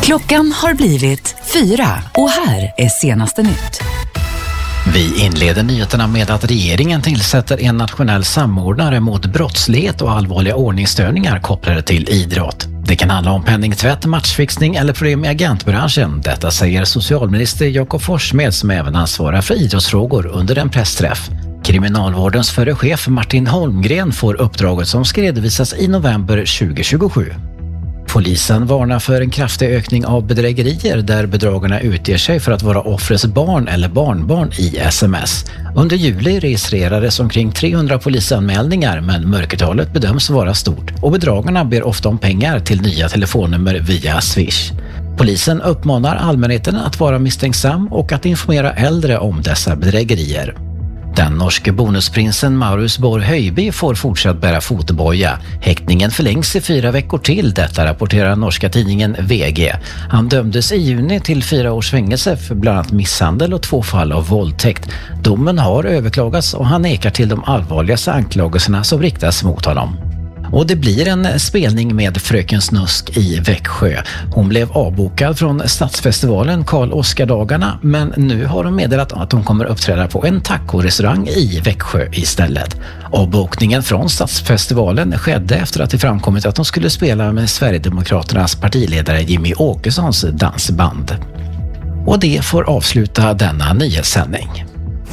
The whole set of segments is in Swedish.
Klockan har blivit 4 och här är senaste nytt. Vi inleder nyheterna med att regeringen tillsätter en nationell samordnare mot brottslighet och allvarliga ordningsstörningar kopplade till idrott. Det kan handla om penningtvätt, matchfixning eller problem i agentbranschen. Detta säger socialminister Jakob Forssmed som även ansvarar för idrottsfrågor under en pressträff. Kriminalvårdens förre chef Martin Holmgren får uppdraget som ska redovisas i november 2027. Polisen varnar för en kraftig ökning av bedrägerier där bedragarna utger sig för att vara offrets barn eller barnbarn i sms. Under juli registrerades omkring 300 polisanmälningar men mörkertalet bedöms vara stort och bedragarna ber ofta om pengar till nya telefonnummer via Swish. Polisen uppmanar allmänheten att vara misstänksam och att informera äldre om dessa bedrägerier. Den norske bonusprinsen Maurus Borg Høiby får fortsatt bära fotboja. Häktningen förlängs i 4 veckor till, detta rapporterar norska tidningen VG. Han dömdes i juni till 4 års fängelse för bland annat misshandel och 2 fall av våldtäkt. Domen har överklagats och han nekar till de allvarligaste anklagelserna som riktas mot honom. Och det blir en spelning med Fröken Snusk i Växjö. Hon blev avbokad från Stadsfestivalen Karl Oskar-dagarna, men nu har hon meddelat att hon kommer uppträda på en taco-restaurang i Växjö istället. Avbokningen från Stadsfestivalen skedde efter att det framkommit att hon skulle spela med Sverigedemokraternas partiledare Jimmy Åkessons dansband. Och det får avsluta denna nyhetssändning.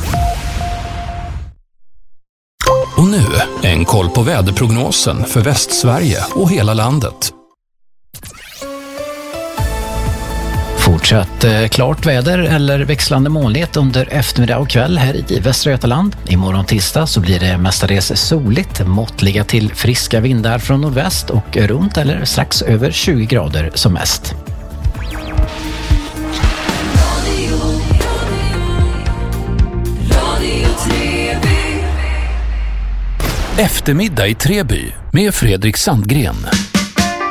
Och nu en koll på väderprognosen för Västsverige och hela landet. Fortsatt klart väder eller växlande molnighet under eftermiddag och kväll här i Västra Götaland. Imorgon tisdag så blir det mestadels soligt, måttliga till friska vindar från nordväst och runt eller strax över 20 grader som mest. Eftermiddag i Treby med Fredrik Sandgren.